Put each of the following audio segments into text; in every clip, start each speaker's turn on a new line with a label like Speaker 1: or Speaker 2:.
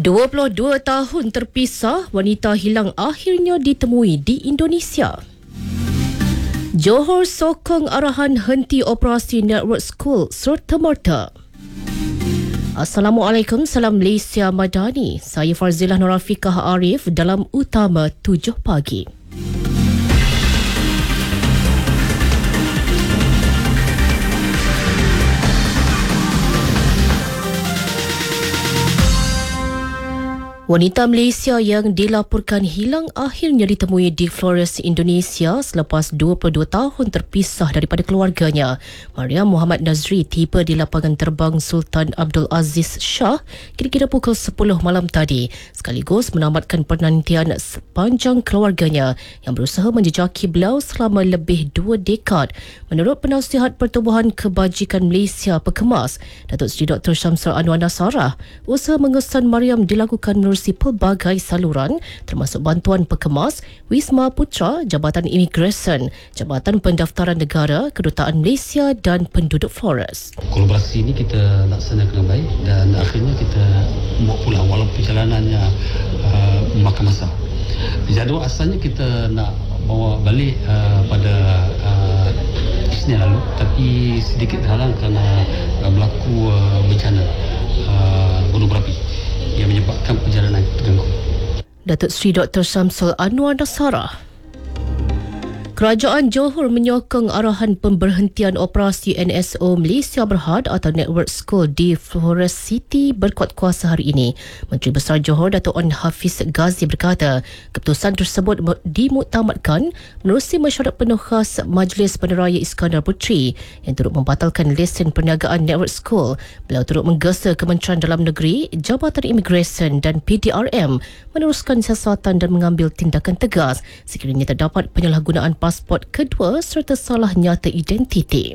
Speaker 1: 22 tahun terpisah, wanita hilang akhirnya ditemui di Indonesia. Johor sokong arahan henti operasi network school serta-merta. Assalamualaikum, salam Malaysia Madani. Saya Farzilah Norafikah Arif dalam Utama 7 Pagi. Wanita Malaysia yang dilaporkan hilang akhirnya ditemui di Flores, Indonesia selepas 22 tahun terpisah daripada keluarganya. Maria Muhammad Nazri tiba di lapangan terbang Sultan Abdul Aziz Shah kira-kira pukul 10 malam tadi, sekaligus menamatkan penantian sepanjang keluarganya yang berusaha menjejaki beliau selama lebih 2 dekad. Menurut Penasihat Pertubuhan Kebajikan Malaysia Pekemas, Datuk Seri Dr. Syamsul Anwar Nasarah, usaha mengesan Mariam dilakukan menerusi pelbagai saluran termasuk bantuan Pekemas, Wisma Putra, Jabatan Imigresen, Jabatan Pendaftaran Negara, Kedutaan Malaysia dan Penduduk Flores.
Speaker 2: Kolaborasi ini kita laksanakan dengan baik dan akhirnya kita bawa pulang walaupun perjalanannya memakan masa. Jadual asalnya kita nak bawa balik pada Isnin lalu, tapi sedikit terhalang kerana berlaku bencana gunung berapi yang menyebabkan perjalanan terganggu.
Speaker 1: Datuk Seri Dr. Syamsul Anwar Nasarah. Kerajaan Johor menyokong arahan pemberhentian operasi NSO Malaysia Berhad atau Network School di Flores City berkuat kuasa hari ini. Menteri Besar Johor Datuk Wan Hafiz Ghazi berkata, keputusan tersebut dimuktamadkan menerusi mesyuarat penuh khas Majlis Peneraya Iskandar Puteri yang turut membatalkan lesen perniagaan Network School. Beliau turut menggesa Kementerian Dalam Negeri, Jabatan Imigresen dan PDRM meneruskan siasatan dan mengambil tindakan tegas sekiranya terdapat penyalahgunaan pasport kedua serta salah nyata identiti.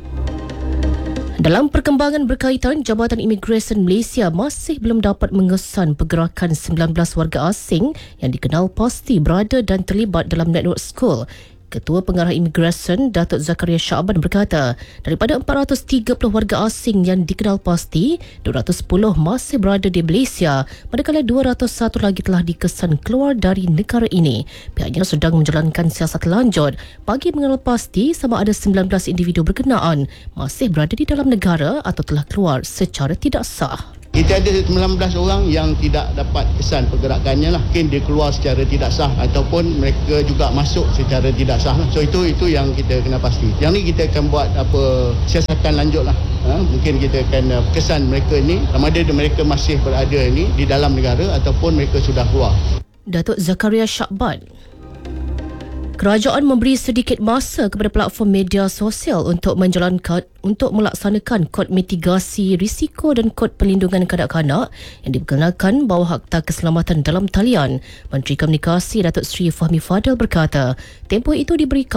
Speaker 1: Dalam perkembangan berkaitan, Jabatan Imigresen Malaysia masih belum dapat mengesan pergerakan 19 warga asing yang dikenal pasti berada dan terlibat dalam network school. Ketua Pengarah Imigresen Datuk Zakaria Syakban berkata, daripada 430 warga asing yang dikenal pasti, 210 masih berada di Malaysia, manakala 201 lagi telah dikesan keluar dari negara ini. Pihaknya sedang menjalankan siasat lanjut bagi mengenal pasti sama ada 19 individu berkenaan masih berada di dalam negara atau telah keluar secara tidak sah.
Speaker 3: Kita ada 19 orang yang tidak dapat kesan pergerakannya lah. Mungkin dia keluar secara tidak sah ataupun mereka juga masuk secara tidak sah lah. So itu yang kita kena pasti. Yang ni kita akan buat siasatan lanjut lah. Mungkin kita akan kesan mereka ni sama ada mereka masih berada ni di dalam negara ataupun mereka sudah keluar.
Speaker 1: Datuk Zakaria Syakban. Kerajaan memberi sedikit masa kepada platform media sosial untuk melaksanakan kod mitigasi risiko dan kod perlindungan kanak-kanak yang diperkenalkan bawah Akta Keselamatan dalam Talian. Menteri Komunikasi Datuk Seri Fahmi Fadil berkata, tempoh itu diberikan